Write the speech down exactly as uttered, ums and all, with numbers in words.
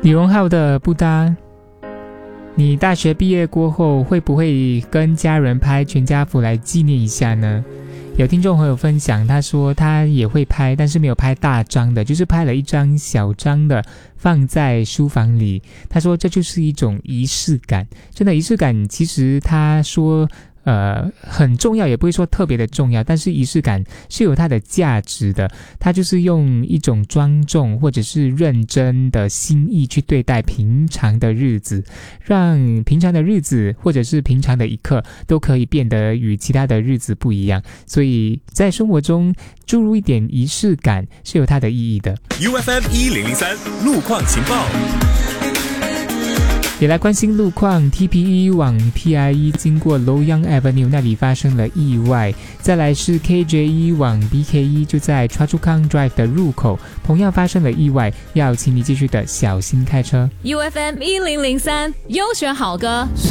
李荣浩的不搭，你大学毕业过后会不会跟家人拍全家福来纪念一下呢？有听众朋友分享，他说他也会拍，但是没有拍大张的，就是拍了一张小张的放在书房里。他说这就是一种仪式感，真的仪式感其实他说呃，很重要，也不会说特别的重要，但是仪式感是有它的价值的。它就是用一种庄重或者是认真的心意去对待平常的日子，让平常的日子或者是平常的一刻都可以变得与其他的日子不一样。所以在生活中注入一点仪式感是有它的意义的。 U F M 一零零三路况情报， 也来关心路况。 T P E 往 P I E 经过 Loyang Avenue 那里发生了意外，再来是 K J E 往 B K E 就在 Choa Chu Kang Drive 的入口同样发生了意外，要请你继续的小心开车。 U F M 一零零三优选好歌。